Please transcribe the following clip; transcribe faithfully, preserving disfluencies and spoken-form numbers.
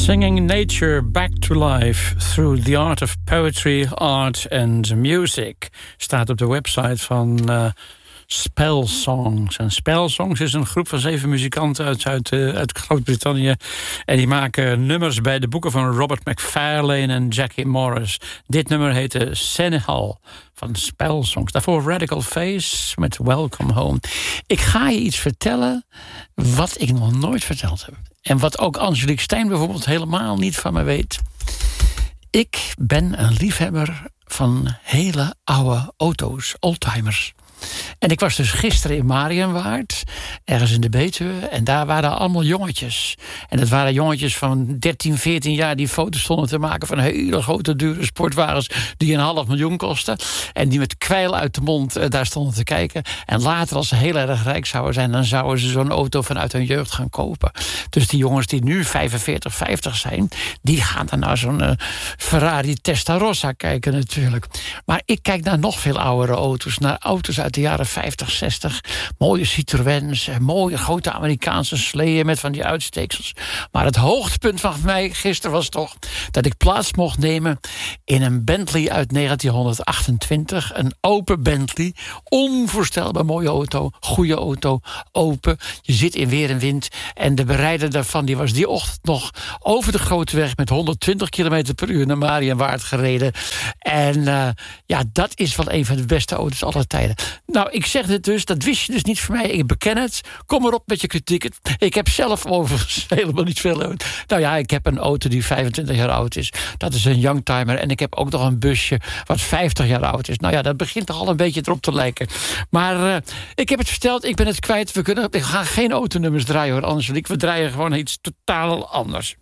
Singing nature back to life through the art of poetry, art and music. Staat op de website van uh, Spelsongs. En Spelsongs is een groep van zeven muzikanten uit, uit, uh, uit Groot-Brittannië. En die maken nummers bij de boeken van Robert Macfarlane en Jackie Morris. Dit nummer heette Senegal van Spelsongs. Daarvoor Radical Face met Welcome Home. Ik ga je iets vertellen wat ik nog nooit verteld heb. En wat ook Angelique Stijn bijvoorbeeld helemaal niet van me weet. Ik ben een liefhebber van hele oude auto's, oldtimers. En ik was dus gisteren in Mariënwaard, ergens in de Betuwe, en daar waren allemaal jongetjes. En dat waren jongetjes van dertien, veertien jaar die foto's stonden te maken van hele grote, dure sportwagens die een half miljoen kosten. En die met kwijl uit de mond uh, daar stonden te kijken. En later, als ze heel erg rijk zouden zijn, dan zouden ze zo'n auto vanuit hun jeugd gaan kopen. Dus die jongens die nu vijfenveertig, vijftig zijn, die gaan dan naar zo'n uh, Ferrari Testarossa kijken natuurlijk. Maar ik kijk naar nog veel oudere auto's, naar auto's uit de jaren vijftig, zestig. Mooie Citroëns, mooie grote Amerikaanse sleeën met van die uitsteeksels. Maar het hoogtepunt van mij gisteren was toch dat ik plaats mocht nemen in een Bentley uit negentienhonderdachtentwintig. Een open Bentley. Onvoorstelbaar mooie auto. Goede auto. Open. Je zit in weer en wind. En de berijder daarvan die was die ochtend nog over de grote weg met honderdtwintig kilometer per uur naar Mariënwaard gereden. En uh, ja, dat is wel een van de beste auto's aller tijden. Nou, ik zeg dit dus, dat wist je dus niet van mij. Ik beken het. Kom maar op met je kritiek. Ik heb zelf overigens helemaal niet veel. Nou ja, ik heb een auto die vijfentwintig jaar oud is. Dat is een youngtimer. En ik heb ook nog een busje wat vijftig jaar oud is. Nou ja, dat begint toch al een beetje erop te lijken. Maar uh, ik heb het verteld, ik ben het kwijt. We, kunnen, we gaan geen autonummers draaien hoor, Angelique. We draaien gewoon iets totaal anders.